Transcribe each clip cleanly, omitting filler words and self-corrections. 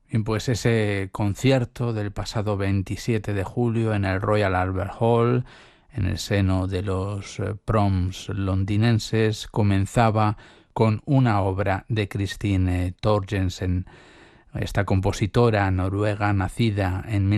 Bien, pues ese concierto del pasado 27 de julio en el Royal Albert Hall, en el seno de los Proms londinenses, comenzaba con una obra de Christine Torgersen. Esta compositora noruega, nacida en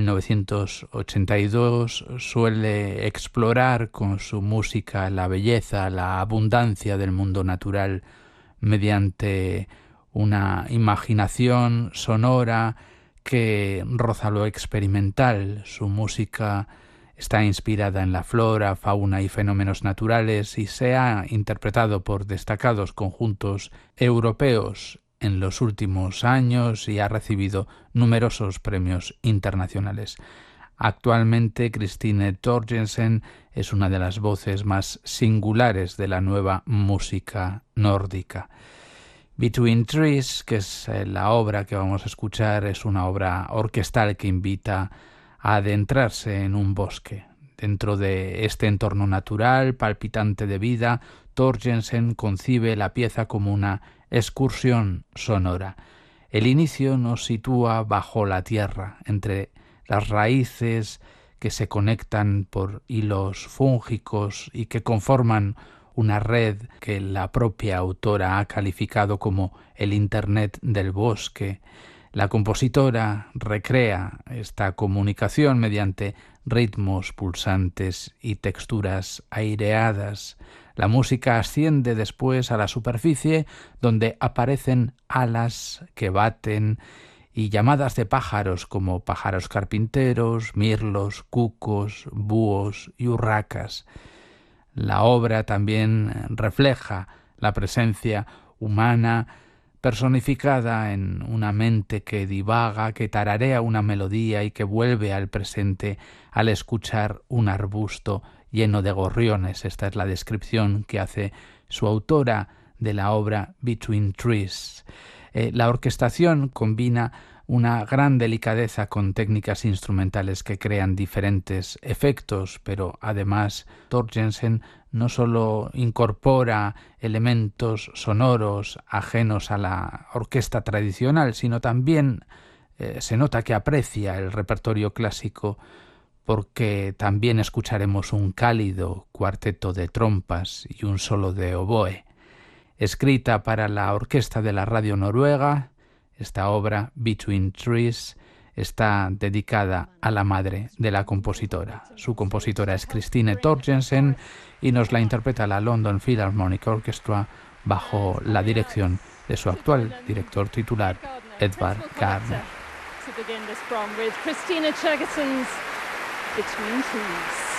1982, suele explorar con su música la belleza, la abundancia del mundo natural mediante una imaginación sonora que roza lo experimental. Su música está inspirada en la flora, fauna y fenómenos naturales y se ha interpretado por destacados conjuntos europeos en los últimos años y ha recibido numerosos premios internacionales. Actualmente, Christine Torgersen es una de las voces más singulares de la nueva música nórdica. Between Trees, que es la obra que vamos a escuchar, es una obra orquestal que invita a adentrarse en un bosque. Dentro de este entorno natural, palpitante de vida, Torgersen concibe la pieza como una excursión sonora. El inicio nos sitúa bajo la tierra, entre las raíces que se conectan por hilos fúngicos y que conforman una red que la propia autora ha calificado como el Internet del bosque. La compositora recrea esta comunicación mediante ritmos pulsantes y texturas aireadas. La música asciende después a la superficie, donde aparecen alas que baten y llamadas de pájaros como pájaros carpinteros, mirlos, cucos, búhos y urracas. La obra también refleja la presencia humana personificada en una mente que divaga, que tararea una melodía y que vuelve al presente al escuchar un arbusto lleno de gorriones. Esta es la descripción que hace su autora de la obra Between Trees. La orquestación combina una gran delicadeza con técnicas instrumentales que crean diferentes efectos, pero además Torgersen no solo incorpora elementos sonoros ajenos a la orquesta tradicional, sino también se nota que aprecia el repertorio clásico, porque también escucharemos un cálido cuarteto de trompas y un solo de oboe. Escrita para la orquesta de la radio noruega, esta obra, Between Trees, está dedicada a la madre de la compositora. Su compositora es Christine Torgersen y nos la interpreta la London Philharmonic Orchestra bajo la dirección de su actual director titular, Edvard Gardner. To begin this from with Christina Torgersen's Between Trees.